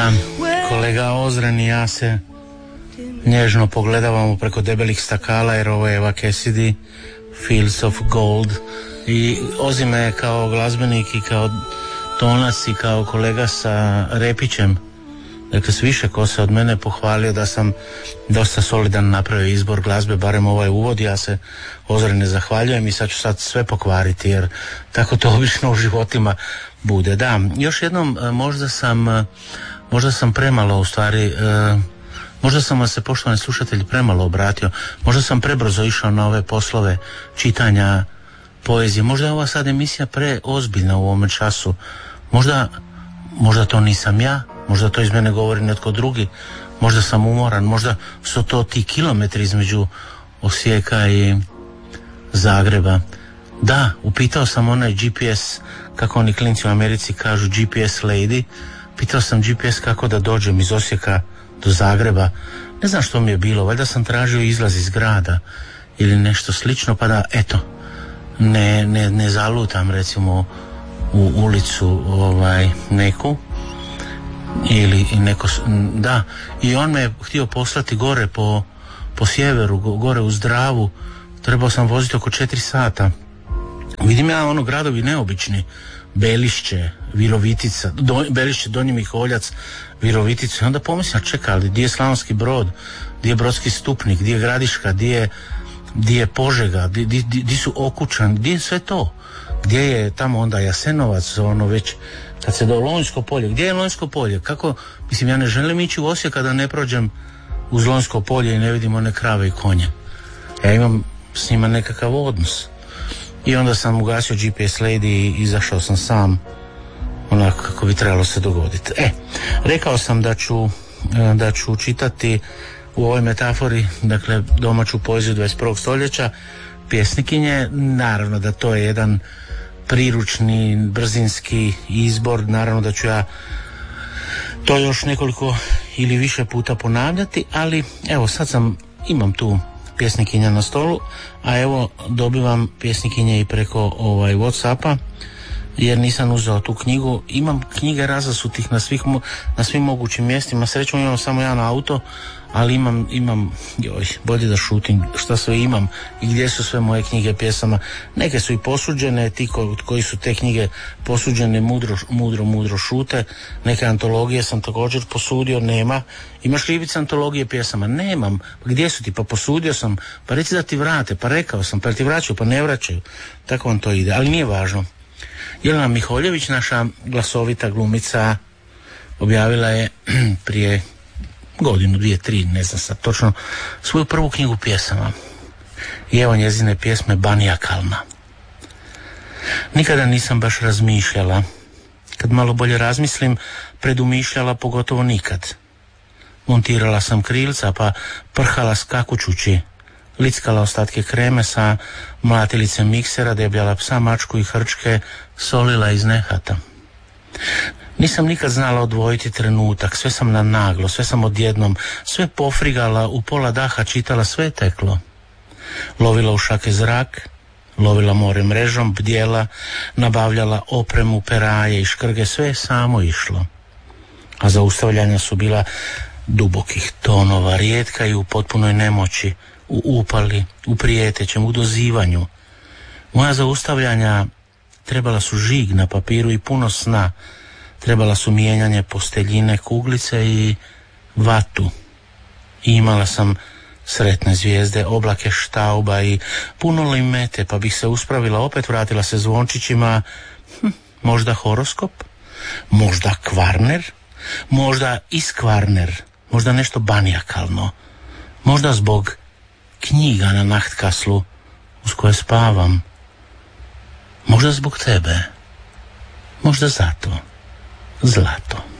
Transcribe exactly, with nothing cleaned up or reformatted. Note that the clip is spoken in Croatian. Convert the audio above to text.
Da, kolega Ozren i ja se nježno pogledavamo preko debelih stakala, jer ovo je Eva Cassidy, Fields of Gold, i Ozi me kao glazbenik i kao tonac i kao kolega sa Repićem, dakle s više ko se od mene, pohvalio da sam dosta solidan napravio izbor glazbe, barem ovaj uvod. Ja se Ozrene zahvaljujem i sad ću sad sve pokvariti, jer tako to obično u životima bude. Da, još jednom, možda sam možda sam premalo u stvari možda sam vas se, poštovani slušatelji, premalo obratio, možda sam prebrzo išao na ove poslove čitanja poezije, možda je ova sad emisija preozbiljna u ovome času, možda možda to nisam ja, možda to iz mene govori netko drugi, možda sam umoran, možda su to ti kilometri između Osijeka i Zagreba. Da, upitao sam onaj G P S, kako oni klinci u Americi kažu G P S lady, pitao sam G P S kako da dođem iz Osijeka do Zagreba. Ne znam što mi je bilo, valjda sam tražio izlaz iz grada ili nešto slično, pa da, eto, ne, ne, ne zalutam recimo u ulicu ovaj, neku ili neko, da, i on me htio poslati gore po, po sjeveru, gore uz Dravu. Trebao sam voziti oko četiri sata. Vidim ja ono gradovi neobični, Belišće, Virovitica, do, Belišće, Donji Miholjac, Virovitica, onda pomislim, čekaj, ali gdje je Slavonski Brod, gdje je Brodski Stupnik, gdje je Gradiška, gdje je, gdje je Požega, gdje, gdje, gdje su Okučan, gdje je sve to, gdje je tamo onda Jasenovac, ono već kad se do Lonjsko polje, gdje je Lonjsko polje, kako, mislim, ja ne želim ići u Osijek kada ne prođem uz Lonjsko polje i ne vidim one krave i konje. Ja imam s njima nekakav odnos. I onda sam ugasio G P S lady i izašao sam sam, onako kako bi trebalo se dogoditi. E, rekao sam da ću, da ću čitati u ovoj metafori, dakle, domaću poeziju dvadeset prvog stoljeća, pjesnikinje. Naravno da to je jedan priručni, brzinski izbor, naravno da ću ja to još nekoliko ili više puta ponavljati, ali evo sad sam, imam tu pjesnikinja na stolu, a evo dobivam pjesnikinje i preko ovaj Whatsappa, jer nisam uzeo tu knjigu. Imam knjige razasutih na svih, na svim mogućim mjestima, srećom imam samo jedan auto, ali imam, imam joj, bolje da šutim šta sve imam i gdje su sve moje knjige pjesama. Neke su i posuđene, ti ko, koji su te knjige posuđene mudro, mudro, mudro šute. Neke antologije sam također posudio, nema. Imaš li Ivica antologije pjesama? Nemam. Pa gdje su ti? Pa posudio sam, pa reci da ti vrate, pa rekao sam, pa ti vraćaju, pa ne vraćaju. Tako vam to ide, ali nije važno. Jelena Miholjević, naša glasovita glumica, objavila je prije godinu, dvije, tri, ne znam sad točno, svoju prvu knjigu pjesama. I evo njezine pjesme Banija Kalna. Nikada nisam baš razmišljala. Kad malo bolje razmislim, predumišljala pogotovo nikad. Montirala sam krilca, pa prhala skakućući, lickala ostatke kreme sa mlatilicem miksera, debljala psa, mačku i hrčke, solila iz nehata. Nisam nikad znala odvojiti trenutak, sve sam na naglo, sve sam odjednom, sve pofrigala, u pola daha čitala, sve teklo. Lovila u šake zrak, lovila more mrežom, bdjela, nabavljala opremu, peraje i škrge, sve je samo išlo. A zaustavljanja su bila dubokih tonova, rijetka i u potpunoj nemoći, u upali, u prijetećem, u dozivanju. Moja zaustavljanja trebala su žig na papiru i puno sna, trebala su mijenjanje posteljine, kuglice i vatu. I imala sam sretne zvijezde, oblake štauba i puno limete, pa bih se uspravila, opet vratila se zvončićima. Hm, možda horoskop, možda Kvarner, možda iskvarner, možda nešto banijakalno, možda zbog knjiga na nachtkaslu uz koje spavam, možda zbog tebe, možda zato zlato.